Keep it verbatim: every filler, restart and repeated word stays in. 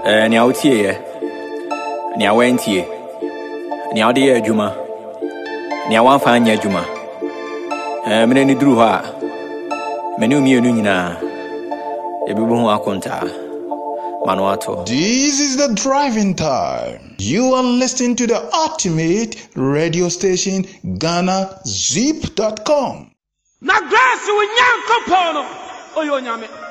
Eh, ni autie ye. Ni awentie. Ni aude adwuma. Ni awanfa anya adwuma. Eh, mene ni duru ha. Mene umienu nyina. Ebibo ho akonta. Manuato. This is the driving time. You are listening to the ultimate radio station, Ghana Zip dot com. Na grass we nyanko pono. Oyo nyame.